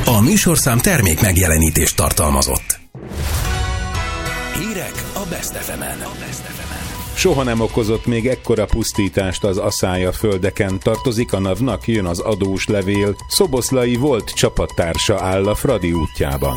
A műsorszám termék megjelenítést tartalmazott. Hírek a Best FM-en. Soha nem okozott még ekkora pusztítást az Asszály a földeken, tartozik a NAV-nak, jön az adós levél, Szoboszlai volt csapattársa áll a Fradi útjában.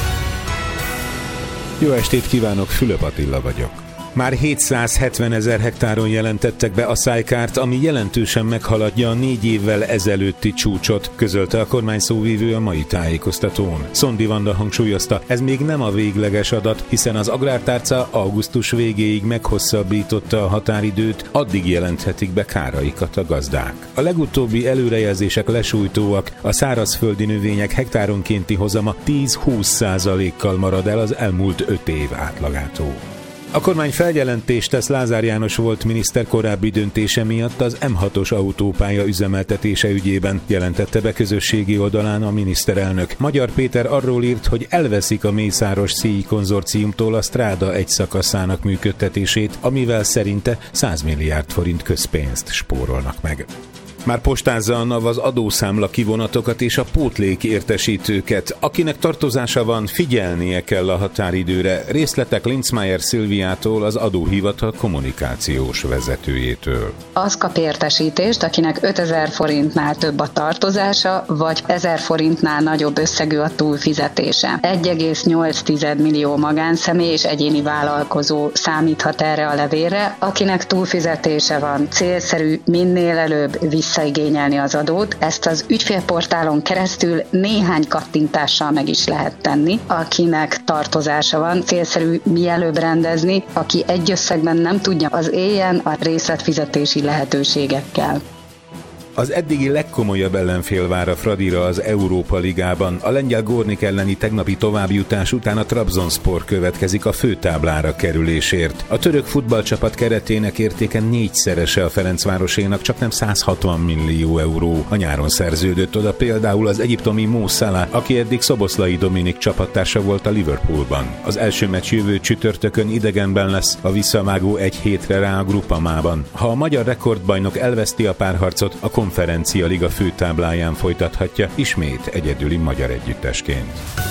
Jó estét kívánok, Fülöp Attila vagyok. Már 770 000 hektáron jelentettek be aszálykárt, ami jelentősen meghaladja a 4 évvel ezelőtti csúcsot, közölte a kormány szóvivő a mai tájékoztatón. Szondi Vanda hangsúlyozta, ez még nem a végleges adat, hiszen az Agrártárca augusztus végéig meghosszabbította a határidőt, addig jelenthetik be káraikat a gazdák. A legutóbbi előrejelzések lesújtóak, a szárazföldi növények hektáronkénti hozama 10-20%-kal marad el az elmúlt 5 év átlagától. A kormány feljelentést tesz Lázár János volt miniszter korábbi döntése miatt az M6-os autópálya üzemeltetése ügyében, jelentette be közösségi oldalán a miniszterelnök. Magyar Péter arról írt, hogy elveszik a Mészáros-Szíj konzorciumtól a Stráda egy szakaszának működtetését, amivel szerinte 100 milliárd forint közpénzt spórolnak meg. Már postázza a NAV az adószámla kivonatokat és a pótlék értesítőket. Akinek tartozása van, figyelnie kell a határidőre. Részletek Linzmeier Szilviától, az adóhivatal kommunikációs vezetőjétől. Az kap értesítést, akinek 5000 forintnál több a tartozása, vagy 1000 forintnál nagyobb összegű a túlfizetése. 1,8 millió magánszemély és egyéni vállalkozó számíthat erre a levélre. Akinek túlfizetése van, célszerű minél előbb visszaigényelni az adót. Ezt az ügyfélportálon keresztül néhány kattintással meg is lehet tenni. Akinek tartozása van, célszerű mielőbb rendezni, aki egy összegben nem tudja, az éljen a részletfizetési lehetőségekkel. Az eddigi legkomolyabb ellenfél vár a Fradira az Európa Ligában. A lengyel Gornik elleni tegnapi továbbjutás után a Trabzonspor következik a főtáblára kerülésért. A török futballcsapat keretének értéke 4-szerese a Ferencvárosénak, csaknem 160 millió euró. A nyáron szerződött oda például az egyiptomi Mo Salah, aki eddig Szoboszlai Dominik csapattársa volt a Liverpoolban. Az első meccs jövő csütörtökön idegenben lesz, a visszavágó egy hétre rá a Grupamában. Ha a magyar rekordbajnok elveszti a párharcot, a Konferencia Liga főtábláján folytathatja ismét egyedüli magyar együttesként.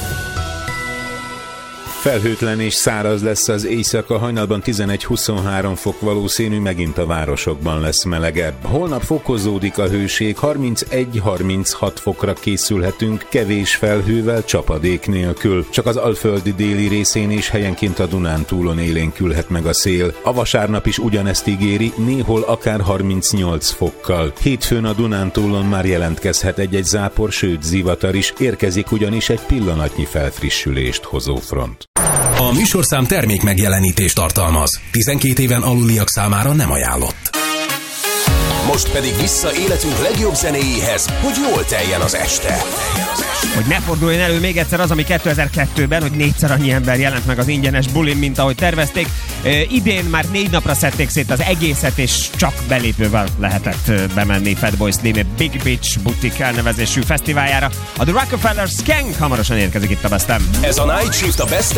Felhőtlen és száraz lesz az éjszaka, hajnalban 11-23 fok valószínű, megint a városokban lesz melegebb. Holnap fokozódik a hőség, 31-36 fokra készülhetünk, kevés felhővel, csapadék nélkül. Csak az alföldi déli részén és helyenként a Dunántúlon élénkülhet meg a szél. A vasárnap is ugyanezt ígéri, néhol akár 38 fokkal. Hétfőn a Dunántúlon már jelentkezhet egy-egy zápor, sőt zivatar is, érkezik ugyanis egy pillanatnyi felfrissülést hozó front. A műsorszám termék megjelenítést tartalmaz. 12 éven aluliak számára nem ajánlott. Most pedig vissza életünk legjobb zenéjéhez, hogy jól teljen az este. Hogy ne forduljon elő még egyszer az, ami 2002-ben, hogy 4-szer annyi ember jelent meg az ingyenes bulin, mint ahogy tervezték. Idén már 4 napra szedték szét az egészet, és csak belépővel lehetett bemenni Fatboy Slim Big Beach Boutique elnevezésű fesztiváljára. A The Rockefeller Skank hamarosan érkezik itt a Best FM. Ez a Night Shift a Best